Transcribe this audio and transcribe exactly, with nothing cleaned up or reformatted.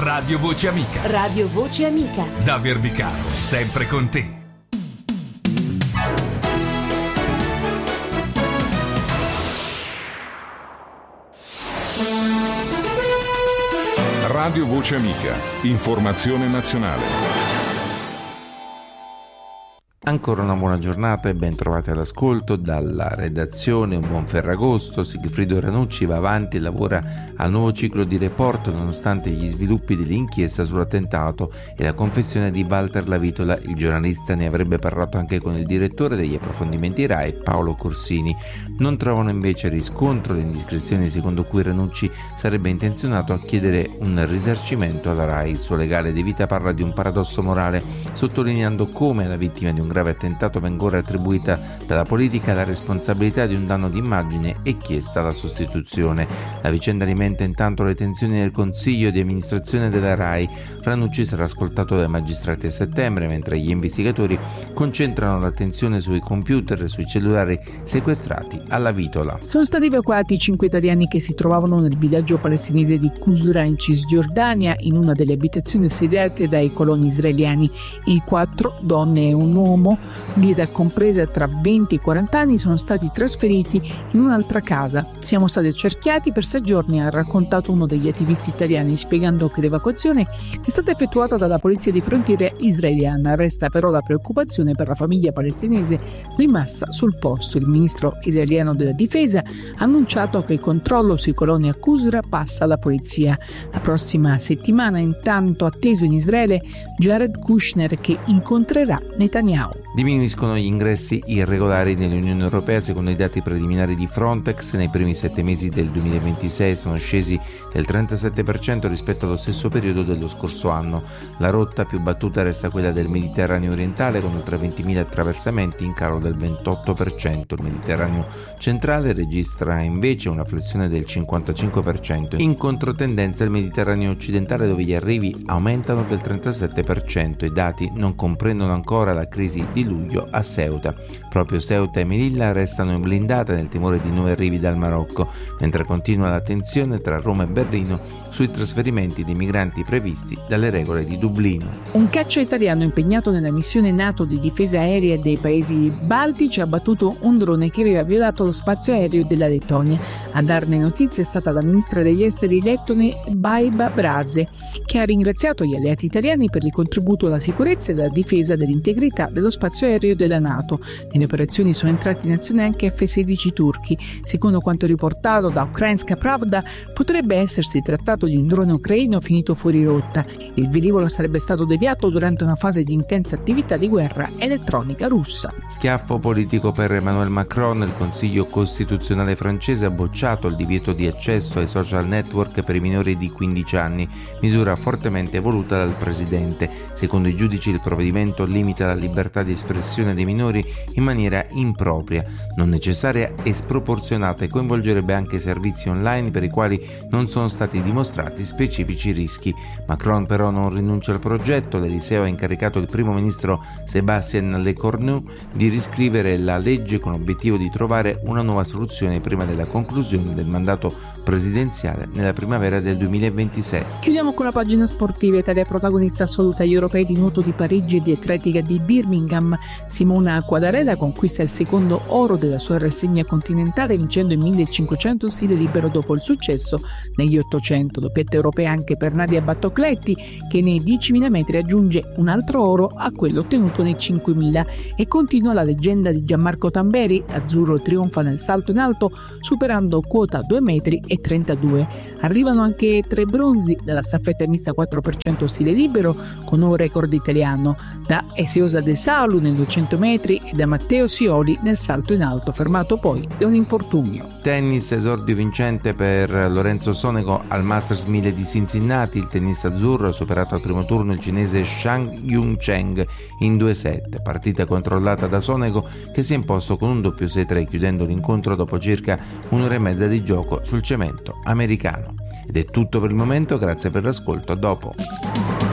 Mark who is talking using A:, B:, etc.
A: Radio Voce Amica.
B: Radio Voce Amica.
A: Da Verbicano, sempre con te.
C: Radio Voce Amica. Informazione nazionale.
D: Ancora una buona giornata e ben trovati all'ascolto. Dalla redazione un buon Ferragosto. Sigfrido Ranucci va avanti e lavora al nuovo ciclo di report nonostante gli sviluppi dell'inchiesta sull'attentato e la confessione di Walter Lavitola. Il giornalista ne avrebbe parlato anche con il direttore degli approfondimenti RAI, Paolo Corsini. Non trovano invece riscontro le indiscrezioni secondo cui Ranucci sarebbe intenzionato a chiedere un risarcimento alla RAI. Il suo legale De Vita parla di un paradosso morale, sottolineando come la vittima di un grave attentato venga ora attribuita dalla politica la responsabilità di un danno d'immagine e chiesta la sostituzione. La vicenda alimenta intanto le tensioni nel consiglio di amministrazione della RAI. Ranucci sarà ascoltato dai magistrati a settembre, mentre gli investigatori concentrano l'attenzione sui computer e sui cellulari sequestrati alla Vitola.
E: Sono stati evacuati cinque italiani che si trovavano nel villaggio palestinese di Qusra in Cisgiordania, in una delle abitazioni assediate dai coloni israeliani. I quattro, donne e un uomo di età compresa tra venti e quaranta anni, sono stati trasferiti in un'altra casa. Siamo stati accerchiati per sei giorni, ha raccontato uno degli attivisti italiani, spiegando che l'evacuazione è stata effettuata dalla polizia di frontiera israeliana. Resta però la preoccupazione per la famiglia palestinese rimasta sul posto. Il ministro israeliano della difesa ha annunciato che il controllo sui coloni a Qusra passa alla polizia. La prossima settimana, intanto, atteso in Israele Jared Kushner, che incontrerà Netanyahu.
D: Diminuiscono gli ingressi irregolari nell'Unione Europea. Secondo i dati preliminari di Frontex, nei primi sette mesi del duemilaventisei sono scesi del trentasette per cento rispetto allo stesso periodo dello scorso anno. La rotta più battuta resta quella del Mediterraneo orientale, con oltre ventimila attraversamenti, in calo del ventotto per cento. Il Mediterraneo centrale registra invece una flessione del cinquantacinque per cento. In controtendenza il Mediterraneo occidentale, dove gli arrivi aumentano del trentasette per cento. I dati non comprendono ancora la crisi di luglio a Ceuta. Proprio Ceuta e Melilla restano blindate nel timore di nuovi arrivi dal Marocco, mentre continua la tensione tra Roma e Berlino sui trasferimenti di migranti previsti dalle regole di Dublino.
E: Un caccia italiano impegnato nella missione NATO di difesa aerea dei paesi baltici ha abbattuto un drone che aveva violato lo spazio aereo della Lettonia. A darne notizie è stata la ministra degli esteri lettone Baiba Brase, che ha ringraziato gli alleati italiani per il contributo alla sicurezza e alla difesa dell'integrità dello spazio aereo della NATO. Nelle operazioni sono entrati in azione anche F sedici turchi. Secondo quanto riportato da Ukrainska Pravda, potrebbe essersi trattato di un drone ucraino finito fuori rotta. Il velivolo sarebbe stato deviato durante una fase di intensa attività di guerra elettronica russa.
D: Schiaffo politico per Emmanuel Macron. Il Consiglio Costituzionale francese ha bocciato il divieto di accesso ai social network per i minori di quindici anni, misura fortemente voluta dal presidente. Secondo i giudici il provvedimento limita la libertà di espressione dei minori in maniera impropria, non necessaria e sproporzionata, e coinvolgerebbe anche servizi online per i quali non sono stati dimostrati specifici rischi. Macron però non rinuncia al progetto. L'Eliseo ha incaricato il primo ministro Sébastien Lecornu di riscrivere la legge con l'obiettivo di trovare una nuova soluzione prima della conclusione del mandato presidenziale nella primavera del duemilaventisei.
E: Chiudiamo con la pagina sportiva. Italia protagonista assoluta agli europei di nuoto di Parigi e di atletica di Birmingham. Simona Quadarella conquista il secondo oro della sua rassegna continentale, vincendo il millecinquecento stile libero dopo il successo negli ottocento. Doppietta europea anche per Nadia Battocletti, che nei diecimila metri aggiunge un altro oro a quello ottenuto nei cinquemila, e continua la leggenda di Gianmarco Tamberi. Azzurro trionfa nel salto in alto superando quota due metri e trentadue. Arrivano anche tre bronzi dalla staffetta mista quattro per cento stile libero con un record italiano, da Esiosa De Salu nel duecento metri e da Matteo Sioli nel salto in alto, fermato poi da un infortunio.
D: Tennis, esordio vincente per Lorenzo Sonego al Masters mille di Cincinnati. Il tennista azzurro ha superato al primo turno il cinese Shang Yung-Cheng in due set, partita controllata da Sonego, che si è imposto con un doppio sei tre, chiudendo l'incontro dopo circa un'ora e mezza di gioco sul cemento americano. Ed è tutto per il momento, grazie per l'ascolto, a dopo.